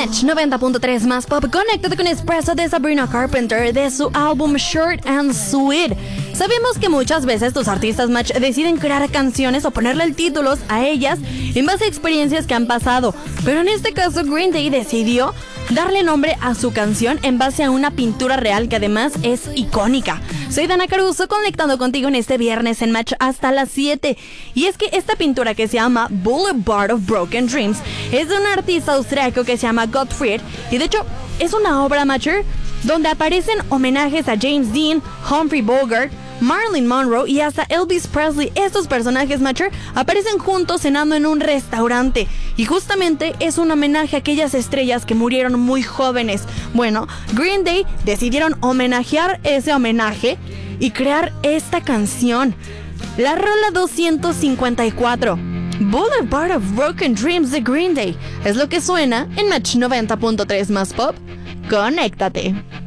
Match 90.3 más pop. Conéctate con Espresso de Sabrina Carpenter de su álbum Short and Sweet. Sabemos que muchas veces tus artistas Match deciden crear canciones o ponerle títulos a ellas en base a experiencias que han pasado, pero en este caso Green Day decidió darle nombre a su canción en base a una pintura real que además es icónica. Soy Dana Caruso, conectando contigo en este viernes en Match hasta las 7. Y es que esta pintura, que se llama Boulevard of Broken Dreams, es de un artista austriaco que se llama Gottfried, y de hecho es una obra Matcher donde aparecen homenajes a James Dean, Humphrey Bogart, Marilyn Monroe y hasta Elvis Presley. Estos personajes Matcher aparecen juntos cenando en un restaurante, y justamente es un homenaje a aquellas estrellas que murieron muy jóvenes. Bueno, Green Day decidieron homenajear ese homenaje y crear esta canción, la rola 254, Boulevard of Broken Dreams de Green Day. Es lo que suena en Match 90.3 más pop. Conéctate.